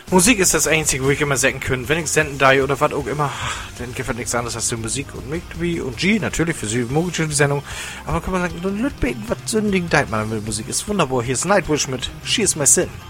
Musik ist das Einzige, wo ich immer senden können. Wenn ich senden da oder was auch immer, dann gibt es nichts anderes als die Musik. Und mich und G, natürlich für sie mögliche die Sendung. Aber kann man sagen, nur Lütbeten, was sündigen deit man mit Musik. Ist wunderbar. Hier ist Nightwish mit She Is My Sin.